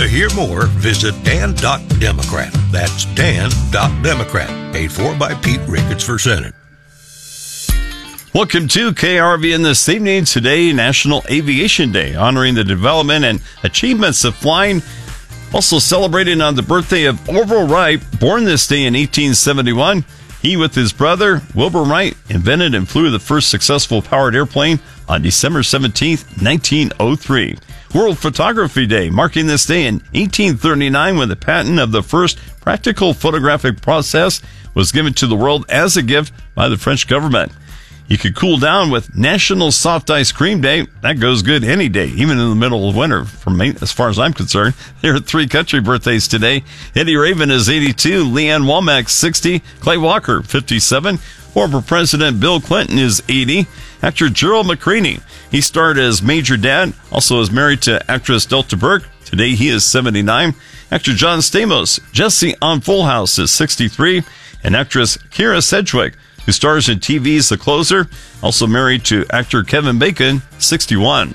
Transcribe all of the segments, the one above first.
To hear more, visit Dan.Democrat. That's Dan.Democrat. Paid for by Pete Ricketts for Senate. Welcome to KRVN this evening. Today, National Aviation Day, honoring the development and achievements of flying. Also celebrating on the birthday of Orville Wright, born this day in 1871. He, with his brother, Wilbur Wright, invented and flew the first successful powered airplane on December 17, 1903. World Photography Day, marking this day in 1839 when the patent of the first practical photographic process was given to the world as a gift by the French government. You could cool down with National Soft Ice Cream Day. That goes good any day, even in the middle of winter, for me, as far as I'm concerned. There are 3 country birthdays today. Eddie Raven is 82, Leanne Womack 60, Clay Walker 57, former President Bill Clinton is 80, actor Gerald McCready. He starred as Major Dad, also is married to actress Delta Burke. Today he is 79. Actor John Stamos, Jesse on Full House is 63, and actress Kira Sedgwick, who stars in TV's The Closer, also married to actor Kevin Bacon, 61.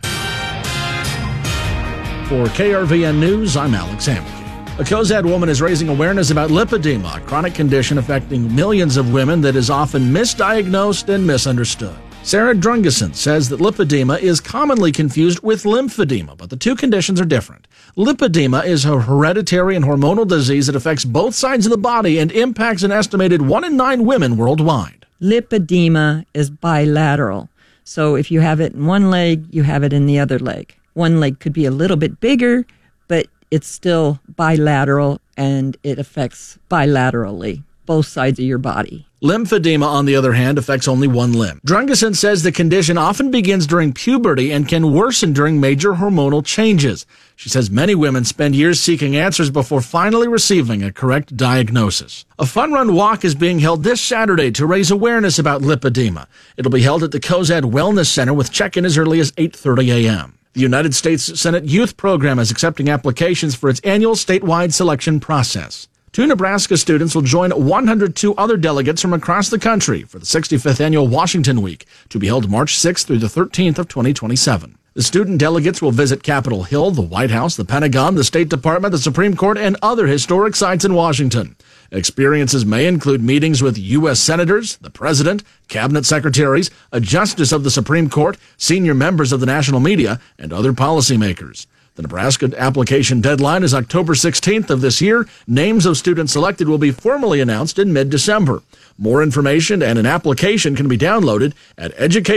For KRVN News, I'm Alex Hamilton. A Cozad woman is raising awareness about lipedema, a chronic condition affecting millions of women that is often misdiagnosed and misunderstood. Sarah Drungeson says that lipedema is commonly confused with lymphedema, but the two conditions are different. Lipedema is a hereditary and hormonal disease that affects both sides of the body and impacts an estimated 1 in 9 women worldwide. Lipedema is bilateral. So if you have it in one leg, you have it in the other leg. One leg could be a little bit bigger, but it's still bilateral and it affects bilaterally both sides of your body. Lymphedema, on the other hand, affects only one limb. Drungeson says the condition often begins during puberty and can worsen during major hormonal changes. She says many women spend years seeking answers before finally receiving a correct diagnosis. A fun-run walk is being held this Saturday to raise awareness about lipedema. It'll be held at the Cozad Wellness Center with check-in as early as 8:30 a.m. The United States Senate Youth Program is accepting applications for its annual statewide selection process. 2 Nebraska students will join 102 other delegates from across the country for the 65th Annual Washington Week, to be held March 6th through the 13th of 2027. The student delegates will visit Capitol Hill, the White House, the Pentagon, the State Department, the Supreme Court, and other historic sites in Washington. Experiences may include meetings with U.S. senators, the president, cabinet secretaries, a justice of the Supreme Court, senior members of the national media, and other policymakers. The Nebraska application deadline is October 16th of this year. Names of students selected will be formally announced in mid-December. More information and an application can be downloaded at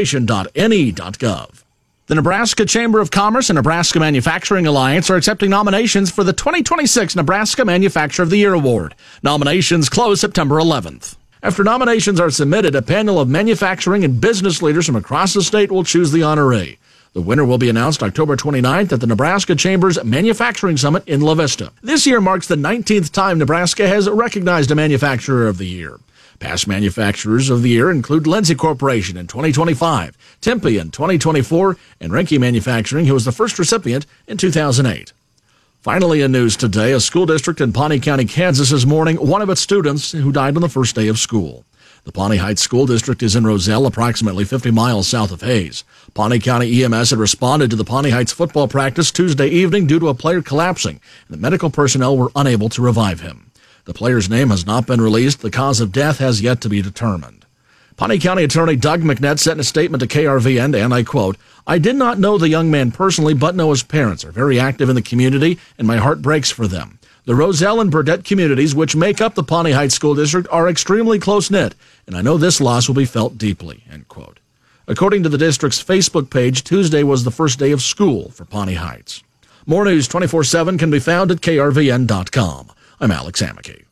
education.ne.gov. The Nebraska Chamber of Commerce and Nebraska Manufacturing Alliance are accepting nominations for the 2026 Nebraska Manufacturer of the Year Award. Nominations close September 11th. After nominations are submitted, a panel of manufacturing and business leaders from across the state will choose the honoree. The winner will be announced October 29th at the Nebraska Chamber's Manufacturing Summit in La Vista. This year marks the 19th time Nebraska has recognized a Manufacturer of the Year. Past Manufacturers of the Year include Lindsay Corporation in 2025, Tempe in 2024, and Renke Manufacturing, who was the first recipient in 2008. Finally, in news today, a school district in Pawnee County, Kansas is mourning one of its students who died on the first day of school. The Pawnee Heights School District is in Roselle, approximately 50 miles south of Hays. Pawnee County EMS had responded to the Pawnee Heights football practice Tuesday evening due to a player collapsing, and the medical personnel were unable to revive him. The player's name has not been released. The cause of death has yet to be determined. Pawnee County Attorney Doug McNett said in a statement to KRVN, and I quote, "I did not know the young man personally, but know his parents are very active in the community, and my heart breaks for them. The Roselle and Burdett communities, which make up the Pawnee Heights School District, are extremely close-knit, and I know this loss will be felt deeply," end quote. According to the district's Facebook page, Tuesday was the first day of school for Pawnee Heights. More news 24/7 can be found at krvn.com. I'm Alex Amicky.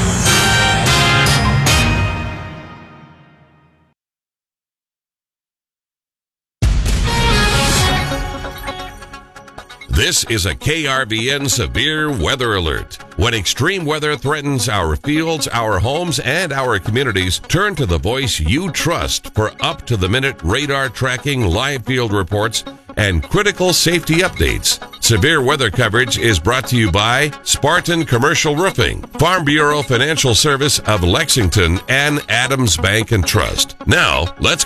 This is a KRVN severe weather alert. When extreme weather threatens our fields, our homes, and our communities, turn to the voice you trust for up-to-the-minute radar tracking, live field reports, and critical safety updates. Severe weather coverage is brought to you by Spartan Commercial Roofing, Farm Bureau Financial Service of Lexington, and Adams Bank and Trust. Now, let's